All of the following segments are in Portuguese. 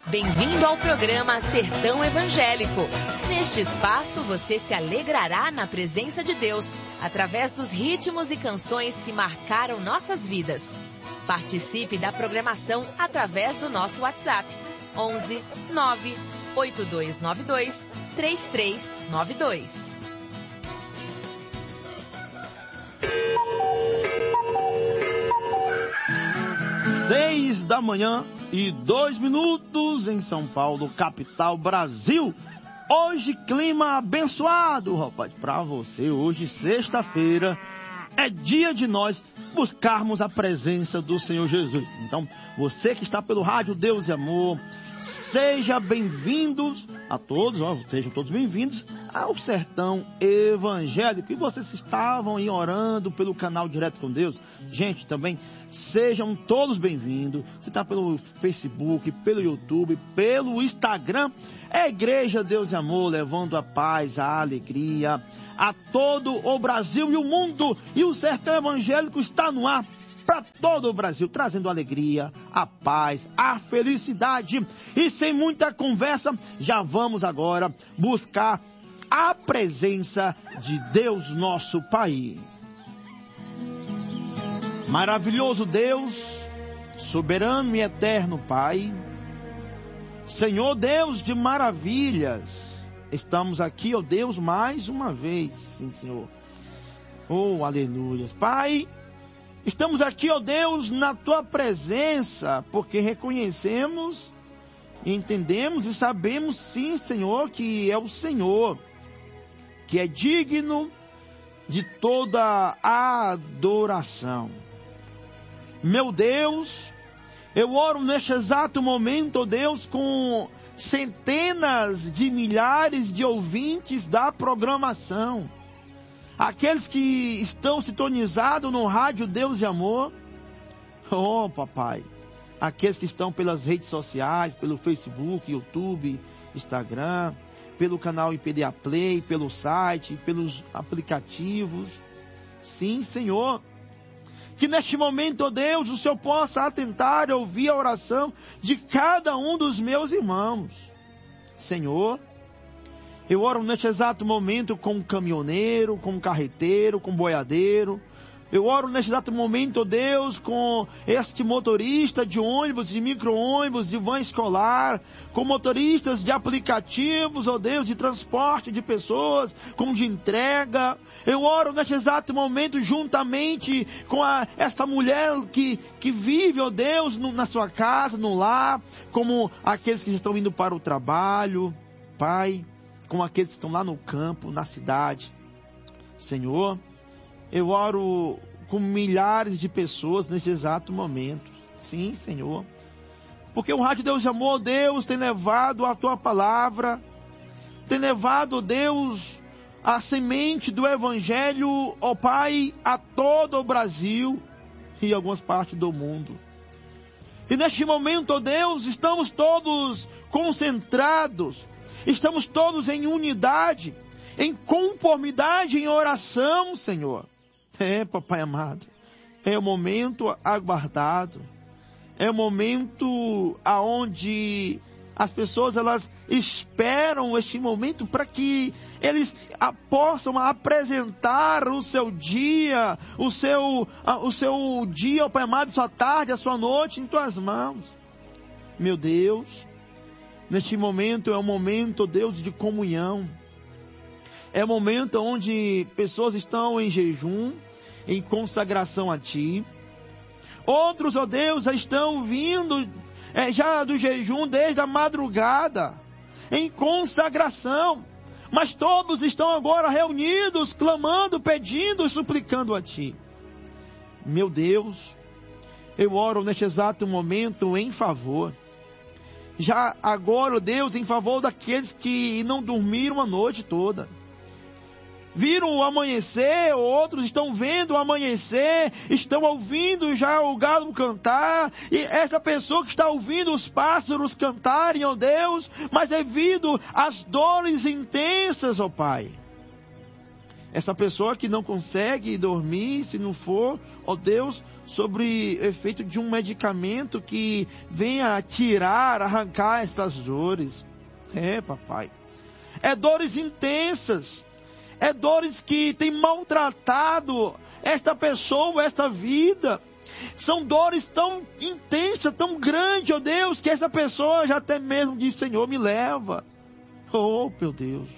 Bem-vindo ao programa Sertão Evangélico. Neste espaço você se alegrará na presença de Deus, através dos ritmos e canções que marcaram nossas vidas. Participe da programação através do nosso WhatsApp, 11 9 8292 3392. 6h02 em São Paulo, capital Brasil. Hoje clima abençoado, rapaz, para você. Hoje, sexta-feira, é dia de nós buscarmos a presença do Senhor Jesus. Então, você que está pelo rádio Deus e Amor, sejam bem-vindos a todos, sejam todos bem-vindos ao Sertão Evangélico. E vocês estavam aí orando pelo canal Direto com Deus. Gente, também sejam todos bem-vindos. Você está pelo Facebook, pelo YouTube, pelo Instagram. É a Igreja Deus e Amor, levando a paz, a alegria a todo o Brasil e o mundo. E o Sertão Evangélico está no ar para todo o Brasil, trazendo alegria, a paz, a felicidade. E sem muita conversa, já vamos agora buscar a presença de Deus, nosso Pai. Maravilhoso Deus, soberano e eterno Pai, Senhor Deus de maravilhas, estamos aqui, ó Deus, mais uma vez, sim, Senhor. Oh, aleluia. Pai, estamos aqui, ó Deus, na Tua presença, porque reconhecemos, entendemos e sabemos, sim, Senhor, que é o Senhor, que é digno de toda a adoração. Meu Deus, eu oro neste exato momento, ó Deus, com centenas de milhares de ouvintes da programação. Aqueles que estão sintonizados no rádio Deus e Amor. Oh, papai. Aqueles que estão pelas redes sociais, pelo Facebook, YouTube, Instagram, pelo canal IPDA Play, pelo site, pelos aplicativos. Sim, Senhor. Que neste momento, ó Deus, o Senhor possa atentar e ouvir a oração de cada um dos meus irmãos. Senhor, eu oro neste exato momento com um caminhoneiro, com um carreteiro, com um boiadeiro. Eu oro neste exato momento, ó Deus, com este motorista de ônibus, de micro-ônibus, de van escolar, com motoristas de aplicativos, ó Deus, de transporte de pessoas, como de entrega. Eu oro neste exato momento juntamente com esta mulher que vive, ó Deus, na sua casa, no lar, como aqueles que estão indo para o trabalho, Pai, com aqueles que estão lá no campo, na cidade. Senhor, eu oro com milhares de pessoas neste exato momento. Sim, Senhor. Porque o Rádio Deus de Amor, Deus, tem levado a Tua palavra, tem levado, Deus, a semente do Evangelho, ó Pai, a todo o Brasil e algumas partes do mundo. E neste momento, ó Deus, estamos todos concentrados, estamos todos em unidade, em conformidade, em oração, Senhor. É, papai amado, é o momento aguardado, é o momento aonde as pessoas, elas esperam este momento para que eles possam apresentar o seu dia, o seu dia, pai amado, sua tarde, a sua noite em Tuas mãos. Meu Deus, neste momento é um momento, Deus, de comunhão. É um momento onde pessoas estão em jejum, em consagração a Ti. Outros, ó Deus, já estão vindo já do jejum desde a madrugada, em consagração. Mas todos estão agora reunidos, clamando, pedindo, suplicando a Ti. Meu Deus, eu oro neste exato momento em favor. Já agora, ó Deus, em favor daqueles que não dormiram a noite toda. Viram o amanhecer, outros estão vendo o amanhecer, estão ouvindo já o galo cantar, e essa pessoa que está ouvindo os pássaros cantarem, ó Deus, mas devido às dores intensas, ó Pai, Essa pessoa que não consegue dormir, se não for, ó Deus, sobre efeito de um medicamento que venha tirar, arrancar estas dores. Papai. É dores intensas. É dores que têm maltratado esta pessoa, esta vida. São dores tão intensas, tão grandes, ó Deus, que essa pessoa já até mesmo diz, Senhor, me leva. Oh, meu Deus.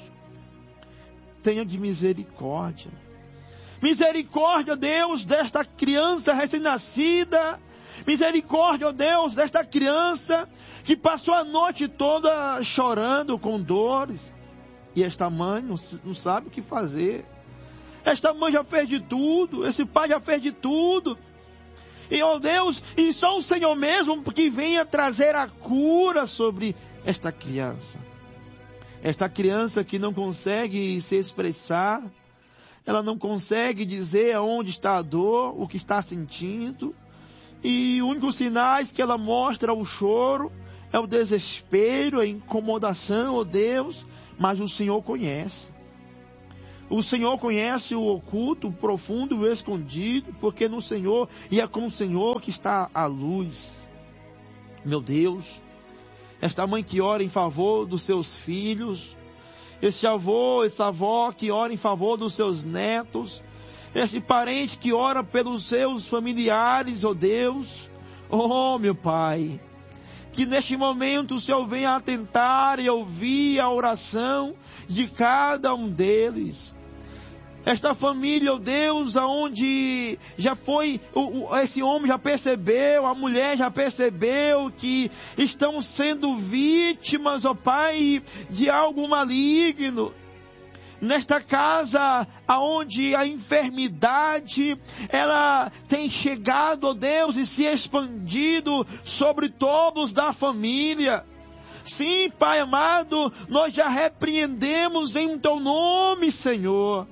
Tenha de misericórdia. Misericórdia, Deus, desta criança recém-nascida. Misericórdia, Deus, desta criança que passou a noite toda chorando com dores. E esta mãe não sabe o que fazer. Esta mãe já fez de tudo. Esse pai já fez de tudo. E, ó Deus, e só o Senhor mesmo que venha trazer a cura sobre esta criança. Esta criança que não consegue se expressar, ela não consegue dizer aonde está a dor, o que está sentindo. E os únicos sinais que ela mostra é o choro, é o desespero, a incomodação, ó Deus. Mas o Senhor conhece. O Senhor conhece o oculto, o profundo, o escondido, porque no Senhor, e é com o Senhor que está a luz. Meu Deus. Esta mãe que ora em favor dos seus filhos, este avô, essa avó que ora em favor dos seus netos, este parente que ora pelos seus familiares, ó Deus, oh meu Pai, que neste momento o Senhor venha atentar e ouvir a oração de cada um deles. Esta família, ó Deus, aonde já foi, esse homem já percebeu, a mulher já percebeu que estão sendo vítimas, ó Pai, de algo maligno. Nesta casa, aonde a enfermidade, ela tem chegado, ó Deus, e se expandido sobre todos da família. Sim, Pai amado, nós já repreendemos em Teu nome, Senhor.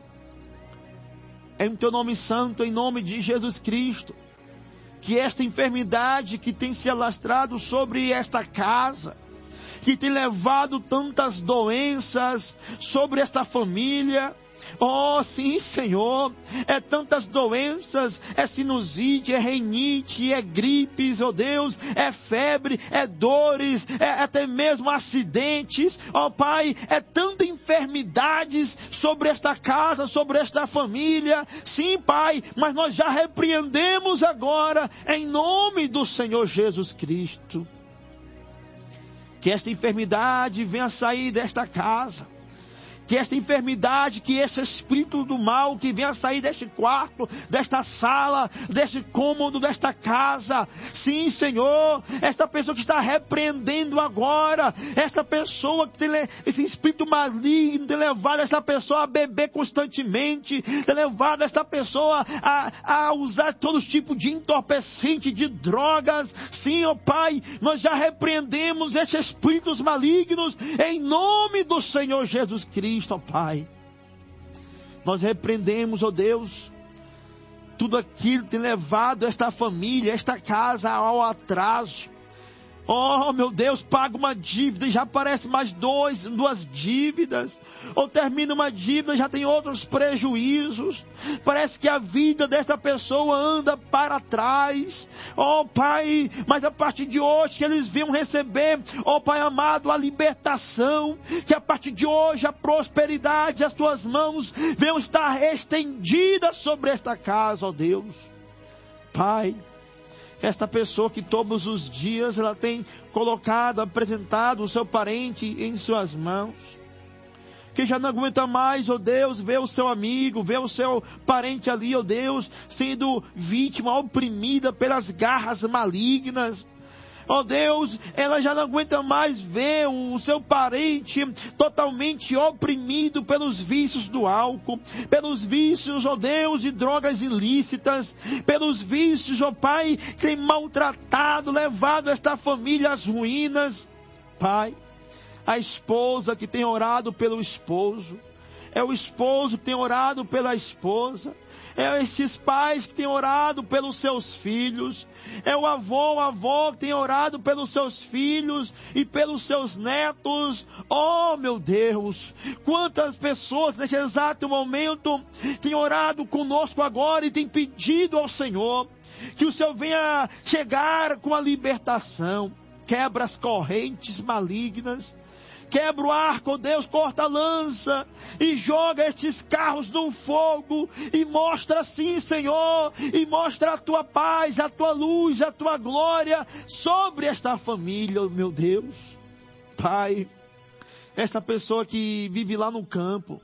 Em Teu nome santo, em nome de Jesus Cristo, que esta enfermidade que tem se alastrado sobre esta casa, que tem levado tantas doenças sobre esta família, oh sim Senhor, é tantas doenças, é sinusite, é reinite, é gripes, oh Deus, é febre, é dores, é até mesmo acidentes, oh Pai, é tanta enfermidades sobre esta casa, sobre esta família, sim Pai, mas nós já repreendemos agora, em nome do Senhor Jesus Cristo, que esta enfermidade venha sair desta casa. Que esta enfermidade, que esse espírito do mal que venha sair deste quarto, desta sala, deste cômodo, desta casa. Sim, Senhor, esta pessoa que está repreendendo agora, esta pessoa que tem esse espírito maligno, tem levado esta pessoa a beber constantemente, tem levado esta pessoa a usar todos os tipos de entorpecente, de drogas. Sim, ó Pai, nós já repreendemos esses espíritos malignos em nome do Senhor Jesus Cristo. Ó Pai, nós repreendemos, ó Deus, tudo aquilo que tem levado esta família, esta casa ao atraso. Oh, meu Deus, paga uma dívida e já aparece mais duas dívidas. Ou termina uma dívida e já tem outros prejuízos. Parece que a vida desta pessoa anda para trás. Oh, Pai, mas a partir de hoje que eles venham receber, oh, Pai amado, a libertação. Que a partir de hoje a prosperidade, as tuas mãos venham estar estendidas sobre esta casa, ó Deus. Pai, esta pessoa que todos os dias ela tem colocado, apresentado o seu parente em suas mãos, que já não aguenta mais, ó Deus, ver o seu amigo, ver o seu parente ali, ó Deus, sendo vítima, oprimida pelas garras malignas. Ó Deus, ela já não aguenta mais ver o seu parente totalmente oprimido pelos vícios do álcool, pelos vícios, ó Deus, de drogas ilícitas, pelos vícios, ó Pai, que tem maltratado, levado esta família às ruínas. Pai, a esposa que tem orado pelo esposo, é o esposo que tem orado pela esposa. É esses pais que têm orado pelos seus filhos. É o avô, a avó que tem orado pelos seus filhos e pelos seus netos. Oh, meu Deus! Quantas pessoas neste exato momento têm orado conosco agora e têm pedido ao Senhor que o Senhor venha chegar com a libertação. Quebra as correntes malignas. Quebra o arco, oh Deus, corta a lança e joga estes carros no fogo e mostra assim, Senhor, e mostra a tua paz, a tua luz, a tua glória sobre esta família, oh meu Deus. Pai, esta pessoa que vive lá no campo,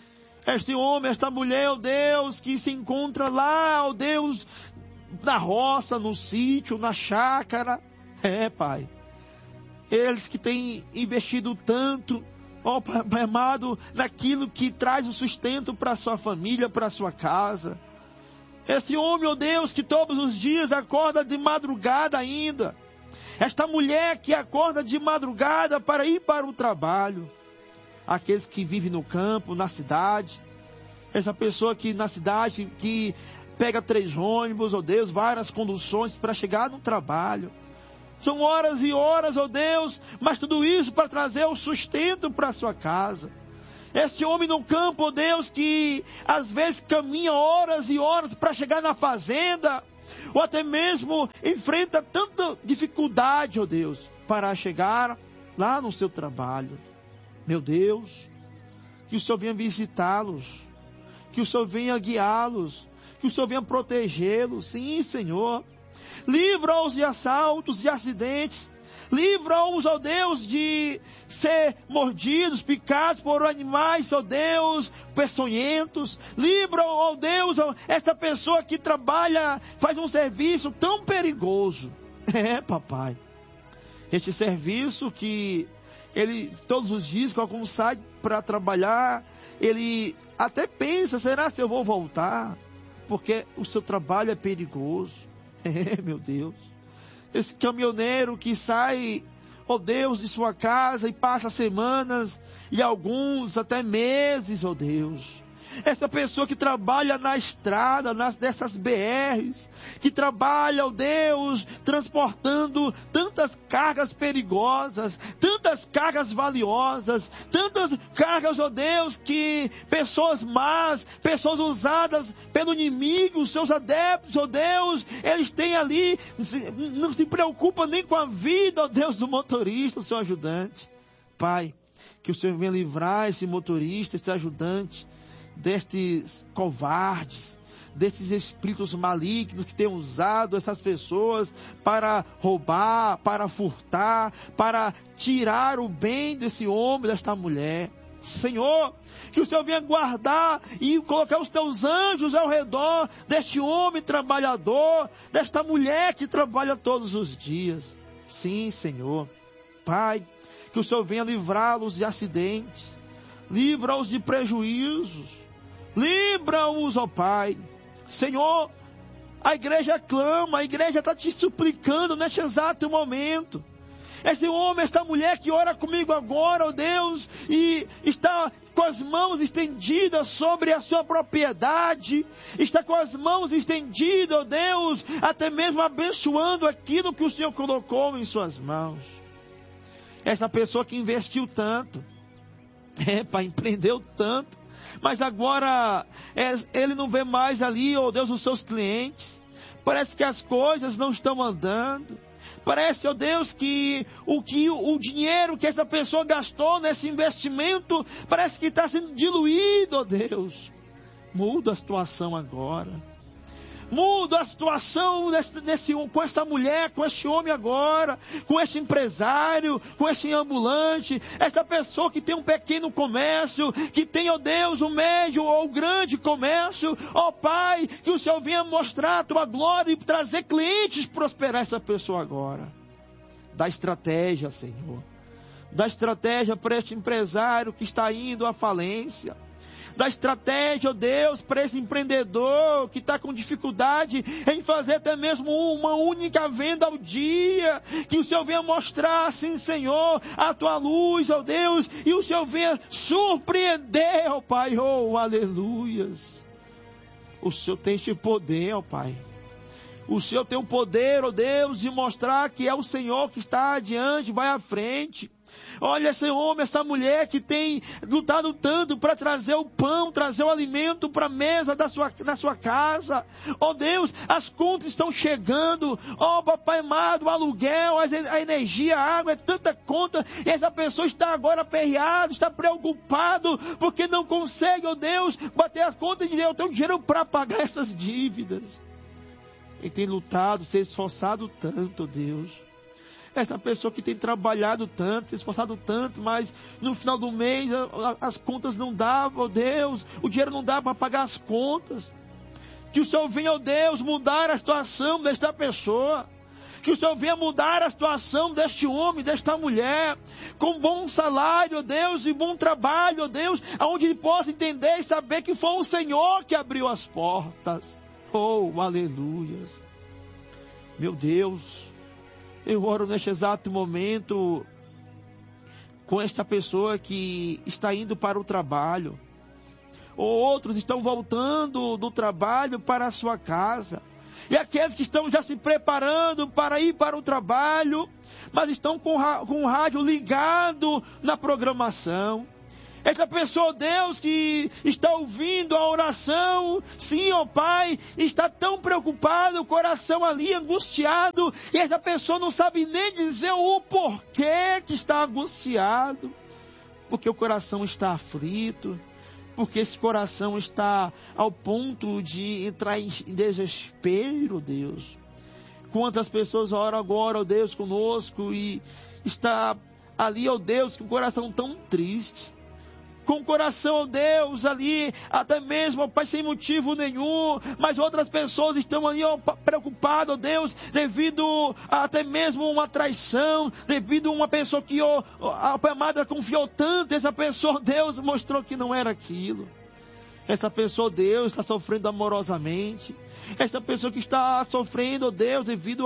este homem, esta mulher, oh Deus, que se encontra lá, oh Deus, na roça, no sítio, na chácara, Pai. Eles que têm investido tanto, ó Pai amado, naquilo que traz o sustento para a sua família, para a sua casa. Esse homem, ó Deus, que todos os dias acorda de madrugada ainda. Esta mulher que acorda de madrugada para ir para o trabalho. Aqueles que vivem no campo, na cidade. Essa pessoa que na cidade, que pega 3 ônibus, ó Deus, várias conduções para chegar no trabalho. São horas e horas, ó Deus, mas tudo isso para trazer o sustento para a sua casa. Esse homem no campo, ó Deus, que às vezes caminha horas e horas para chegar na fazenda, ou até mesmo enfrenta tanta dificuldade, ó Deus, para chegar lá no seu trabalho. Meu Deus, que o Senhor venha visitá-los, que o Senhor venha guiá-los, que o Senhor venha protegê-los. Sim, Senhor. Livra-os de assaltos e acidentes. Livra-os, ó Deus, de ser mordidos, picados por animais, ó Deus, peçonhentos. Livra, ó Deus, esta pessoa que trabalha, faz um serviço tão perigoso. Papai. Este serviço que ele, todos os dias, quando sai para trabalhar, ele até pensa, será se eu vou voltar? Porque o seu trabalho é perigoso. Meu Deus. Esse caminhoneiro que sai, ó Deus, de sua casa e passa semanas e alguns até meses, ó Deus. Essa pessoa que trabalha na estrada, dessas BRs, que trabalha, ó Deus, transportando tantas cargas perigosas, tantas cargas valiosas, tantas cargas, ó Deus, que pessoas más, pessoas usadas pelo inimigo, seus adeptos, ó Deus, eles têm ali, não se preocupam nem com a vida, ó Deus, do motorista, o seu ajudante. Pai, que o Senhor venha livrar esse motorista, esse ajudante, destes covardes, desses espíritos malignos que têm usado essas pessoas para roubar, para furtar, para tirar o bem desse homem, desta mulher. Senhor, que o Senhor venha guardar e colocar os teus anjos ao redor deste homem trabalhador, desta mulher que trabalha todos os dias. Sim, Senhor. Pai, que o Senhor venha livrá-los de acidentes, livra-os de prejuízos, livra-os, ó Pai. Senhor, a igreja clama, a igreja está te suplicando neste exato momento. Esse homem, esta mulher que ora comigo agora, ó Deus, e está com as mãos estendidas sobre a sua propriedade, está com as mãos estendidas, ó Deus, até mesmo abençoando aquilo que o Senhor colocou em suas mãos. Essa pessoa que investiu tanto, Pai, empreendeu tanto, mas agora ele não vê mais ali, ó Deus, os seus clientes. Parece que as coisas não estão andando. Parece, ó Deus, que o dinheiro que essa pessoa gastou nesse investimento parece que está sendo diluído, ó Deus. Muda a situação agora. Muda a situação com essa mulher, com este homem agora, com este empresário, com este ambulante, essa pessoa que tem um pequeno comércio, que tem, ó Deus, um médio ou grande comércio. Ó Pai, que o Senhor venha mostrar a tua glória e trazer clientes, prosperar essa pessoa agora. Dá estratégia, Senhor. Dá estratégia para este empresário que está indo à falência. Dá estratégia, ó Deus, para esse empreendedor que está com dificuldade em fazer até mesmo uma única venda ao dia. Que o Senhor venha mostrar, assim, Senhor, a tua luz, ó Deus, e o Senhor venha surpreender, ó Pai, oh, aleluias. O Senhor tem este poder, ó Pai. O Senhor tem o poder, ó Deus, de mostrar que é o Senhor que está adiante, vai à frente. Olha esse homem, essa mulher que tem lutado tanto para trazer o pão, trazer o alimento para a mesa da sua casa. Oh Deus, as contas estão chegando. Oh Papai amado, o aluguel, a energia, a água, é tanta conta. E essa pessoa está agora aperreada, está preocupado, porque não consegue, oh Deus, bater as contas e dizer, eu tenho dinheiro para pagar essas dívidas. Ele tem lutado, se esforçado tanto, oh Deus. Essa pessoa que tem trabalhado tanto, se esforçado tanto, mas no final do mês as contas não dão, ó Deus, o dinheiro não dá para pagar as contas. Que o Senhor venha, ó Deus, mudar a situação desta pessoa. Que o Senhor venha mudar a situação deste homem, desta mulher, com bom salário, ó Deus, e bom trabalho, ó Deus, aonde ele possa entender e saber que foi o Senhor que abriu as portas. Oh, aleluias. Meu Deus. Eu oro neste exato momento com esta pessoa que está indo para o trabalho. Ou outros estão voltando do trabalho para a sua casa. E aqueles que estão já se preparando para ir para o trabalho, mas estão com o rádio ligado na programação. Essa pessoa, Deus, que está ouvindo a oração, sim, ó Pai, está tão preocupado, o coração ali angustiado, e essa pessoa não sabe nem dizer o porquê que está angustiado, porque o coração está aflito, porque esse coração está ao ponto de entrar em desespero, Deus. Quantas pessoas oram agora, ó Deus, conosco, e está ali, ó Deus, com o coração tão triste, com o coração, ó Deus, ali, até mesmo, ó Pai, sem motivo nenhum, mas outras pessoas estão ali, ó, preocupadas, ó Deus, devido a até mesmo uma traição, devido a uma pessoa que, ó, a Pai amada confiou tanto, essa pessoa, ó Deus, mostrou que não era aquilo. Essa pessoa, Deus, está sofrendo amorosamente. Essa pessoa que está sofrendo, ó Deus, devido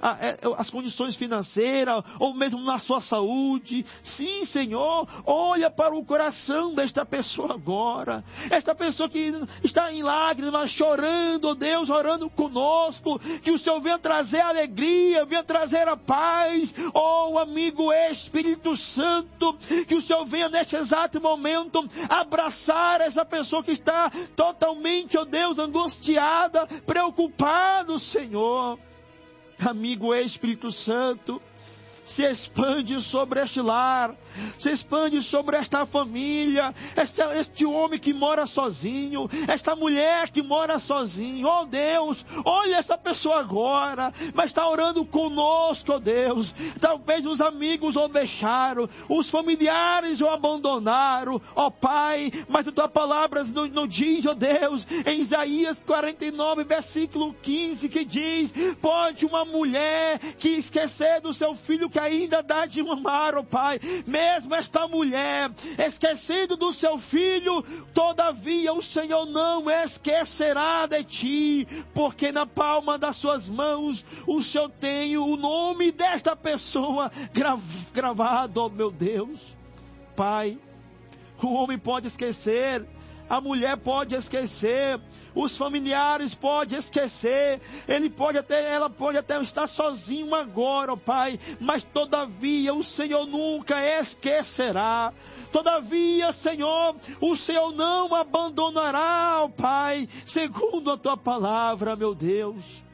às condições financeiras, ou mesmo na sua saúde. Sim, Senhor, olha para o coração desta pessoa agora. Esta pessoa que está em lágrimas, chorando, ó Deus, orando conosco. Que o Senhor venha trazer a alegria, venha trazer a paz. Oh, amigo Espírito Santo, que o Senhor venha neste exato momento abraçar essa pessoa que está totalmente, ó Deus, angustiada, preocupado, Senhor. Amigo Espírito Santo, se expande sobre este lar, se expande sobre esta família, este homem que mora sozinho, esta mulher que mora sozinho. Oh Deus, olha essa pessoa agora, mas está orando conosco, oh Deus. Talvez os amigos o deixaram, os familiares o abandonaram, ó Pai, mas a tua palavra não diz, ó Deus, em Isaías 49, versículo 15, que diz: pode uma mulher que esquecer do seu filho que ainda dá de mamar, ó Pai, mesmo esta mulher esquecendo do seu filho, todavia o Senhor não esquecerá de ti, porque na palma das suas mãos o Senhor tem o nome desta pessoa gravado, ó meu Deus. Pai, o homem pode esquecer, a mulher pode esquecer, os familiares podem esquecer, ela pode até estar sozinho agora, ó Pai, mas todavia o Senhor nunca esquecerá. Todavia, Senhor, o Senhor não abandonará, ó Pai, segundo a tua palavra, meu Deus.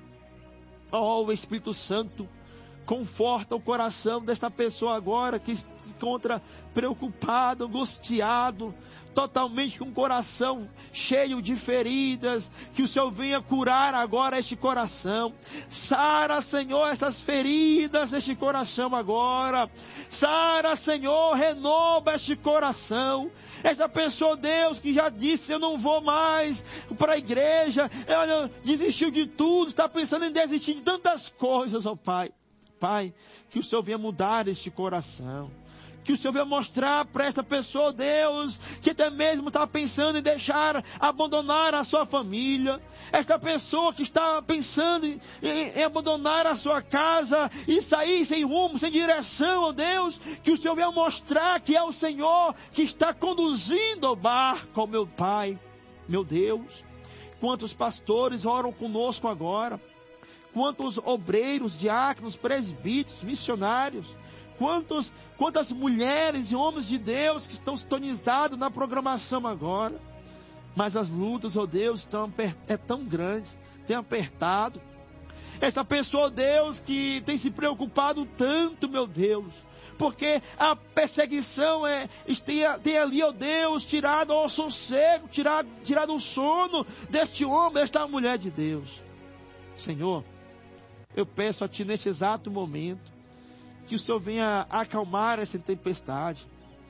Ó Espírito Santo, conforta o coração desta pessoa agora que se encontra preocupado, angustiado, totalmente com o coração cheio de feridas. Que o Senhor venha curar agora este coração. Sara, Senhor, essas feridas deste coração agora. Sara, Senhor, renova este coração. Essa pessoa, Deus, que já disse: eu não vou mais para a igreja, ela desistiu de tudo, está pensando em desistir de tantas coisas, ó Pai. Pai, que o Senhor venha mudar este coração. Que o Senhor venha mostrar para esta pessoa, Deus, que até mesmo está pensando em abandonar a sua família. Esta pessoa que está pensando em abandonar a sua casa e sair sem rumo, sem direção, ó Deus. Que o Senhor venha mostrar que é o Senhor que está conduzindo o barco, ó meu Pai, meu Deus. Quantos pastores oram conosco agora? Quantos obreiros, diáconos, presbíteros, missionários? Quantas mulheres e homens de Deus que estão sintonizados na programação agora? Mas as lutas, ó Deus, é tão grande, tem apertado. Essa pessoa, ó Deus, que tem se preocupado tanto, meu Deus, porque a perseguição tem ali, ó Deus, tirado o sossego, tirado o sono deste homem, desta mulher de Deus. Senhor, eu peço a Ti neste exato momento, que o Senhor venha acalmar essa tempestade.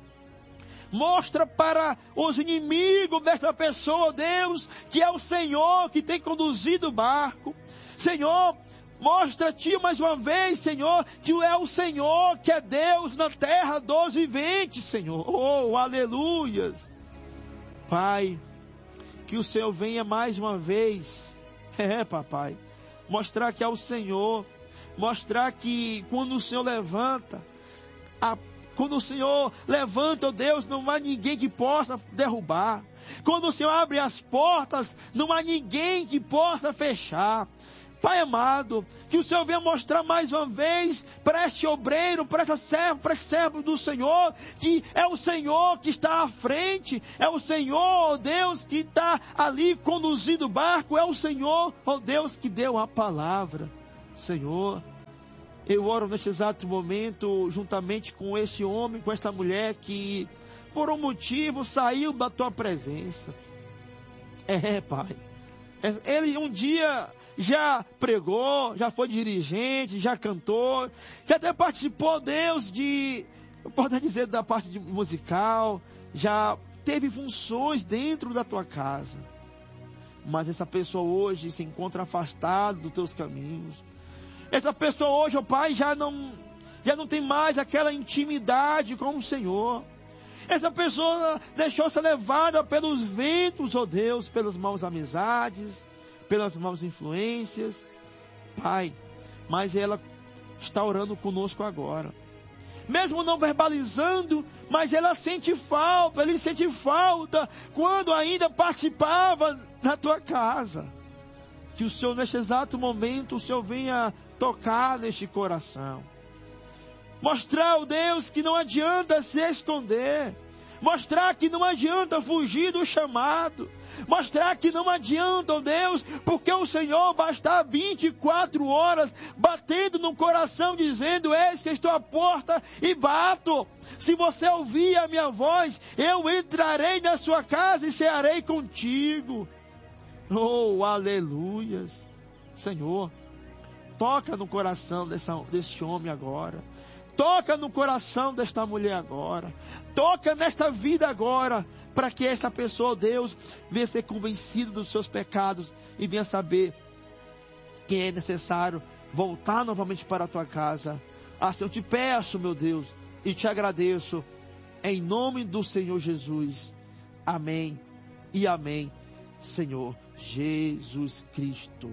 Mostra para os inimigos desta pessoa, Deus, que é o Senhor que tem conduzido o barco. Senhor, mostra a Ti mais uma vez, Senhor, que é o Senhor, que é Deus na terra dos viventes, Senhor. Oh, aleluias. Pai, que o Senhor venha mais uma vez, papai, mostrar que é o Senhor, mostrar que quando o Senhor levanta, quando o Senhor levanta, ó Deus, não há ninguém que possa derrubar. Quando o Senhor abre as portas, não há ninguém que possa fechar. Pai amado, que o Senhor venha mostrar mais uma vez para este obreiro, para esse servo do Senhor, que é o Senhor que está à frente, é o Senhor, ó Deus, que está ali conduzindo o barco, é o Senhor, ó Deus, que deu a palavra. Senhor, eu oro neste exato momento, juntamente com este homem, com esta mulher que, por um motivo, saiu da Tua presença. Pai. Ele um dia já pregou, já foi dirigente, já cantou, já até participou, Deus, eu posso dizer, da parte musical, já teve funções dentro da Tua casa. Mas essa pessoa hoje se encontra afastada dos Teus caminhos. Essa pessoa hoje, ó Pai, já não tem mais aquela intimidade com o Senhor. Essa pessoa deixou ser levada pelos ventos, ó Deus, pelas maus amizades, pelas maus influências. Pai, mas ela está orando conosco agora. Mesmo não verbalizando, mas ela sente falta, ele sente falta quando ainda participava da Tua casa. Que o Senhor, neste exato momento, o Senhor venha tocar neste coração. Mostrar, ó Deus, que não adianta se esconder. Mostrar que não adianta fugir do chamado. Mostrar que não adianta, ó Deus, porque o Senhor vai estar 24 horas batendo no coração, dizendo: eis que estou à porta e bato. Se você ouvir a minha voz, eu entrarei na sua casa e cearei contigo. Oh, aleluias. Senhor, toca no coração desse homem agora. Toca no coração desta mulher agora. Toca nesta vida agora. Para que essa pessoa, Deus, venha ser convencida dos seus pecados e venha saber que é necessário voltar novamente para a Tua casa. Assim eu te peço, meu Deus, e te agradeço. Em nome do Senhor Jesus. Amém e amém, Senhor Jesus Cristo.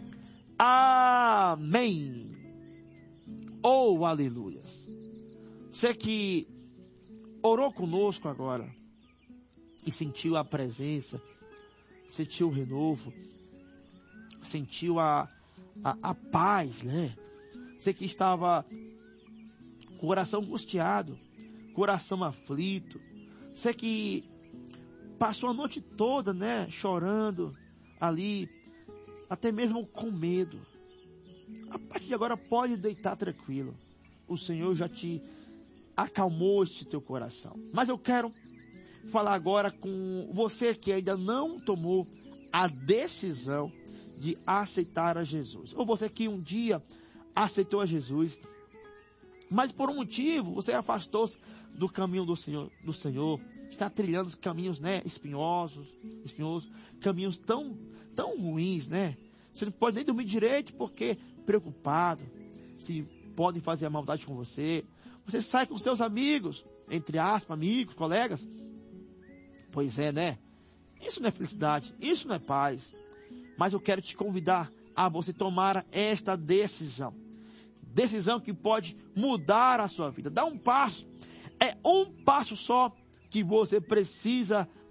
Amém. Oh, aleluias. Você que orou conosco agora e sentiu a presença, sentiu o renovo, sentiu a paz, né? Você que estava com o coração angustiado, coração aflito, você que passou a noite toda, né, chorando ali, até mesmo com medo. A partir de agora pode deitar tranquilo. O Senhor já te acalmou este teu coração. Mas eu quero falar agora com você que ainda não tomou a decisão de aceitar a Jesus. Ou você que um dia aceitou a Jesus, mas por um motivo você afastou-se do caminho do Senhor, está trilhando caminhos, né, espinhosos, caminhos tão ruins, né? Você não pode nem dormir direito porque preocupado se podem fazer a maldade com você. Você sai com seus amigos, entre aspas, amigos, colegas. Pois é, né? Isso não é felicidade, isso não é paz. Mas eu quero te convidar a você tomar esta decisão. Decisão que pode mudar a sua vida. Dá um passo. É um passo só que você precisa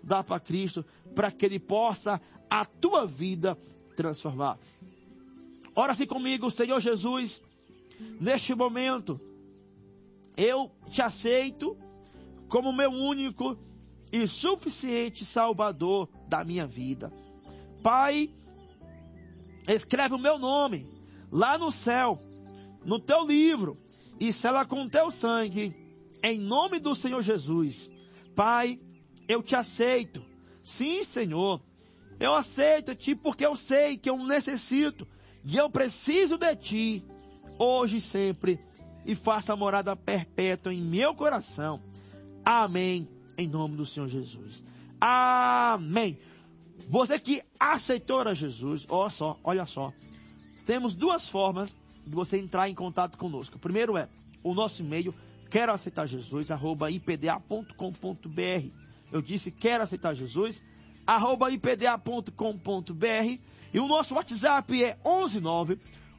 dar para Cristo, para que Ele possa a tua vida transformar. Ora-se comigo, Senhor Jesus, neste momento, eu te aceito como meu único e suficiente Salvador da minha vida. Pai, escreve o meu nome lá no céu, no teu livro, e sela com teu sangue, em nome do Senhor Jesus. Pai, eu te aceito. Sim, Senhor, eu aceito-te porque eu sei que eu necessito e eu preciso de ti, hoje e sempre, e faça morada perpétua em meu coração. Amém, em nome do Senhor Jesus. Amém. Você que aceitou a Jesus, olha só, temos duas formas de você entrar em contato conosco. O primeiro é o nosso e-mail, quero aceitar Jesus, @ipda.com.br. Eu disse quero aceitar Jesus, @ipda.com.br. E o nosso WhatsApp é 119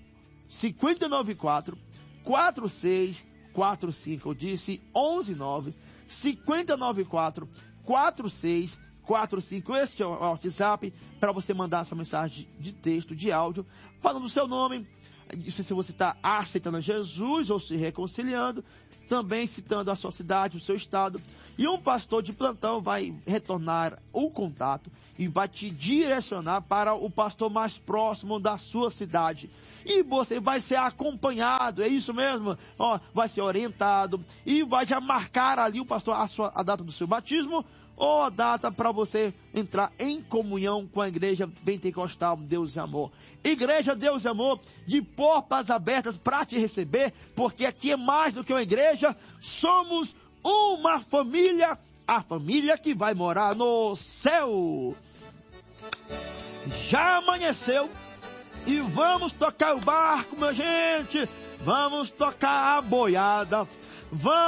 594 4645. Eu disse 119 594 4645. Este é o WhatsApp para você mandar sua mensagem de texto, de áudio, falando o seu nome, se você está aceitando a Jesus ou se reconciliando, também citando a sua cidade, o seu estado. E um pastor de plantão vai retornar o contato e vai te direcionar para o pastor mais próximo da sua cidade. E você vai ser acompanhado, é isso mesmo? Vai ser orientado e vai já marcar ali o pastor a data do seu batismo ou a data para você entrar em comunhão com a Igreja Pentecostal Deus e Amor. Igreja Deus e Amor, de portas abertas para te receber, porque aqui é mais do que uma igreja, somos uma família, a família que vai morar no céu. Já amanheceu e vamos tocar o barco, minha gente, vamos tocar a boiada, vamos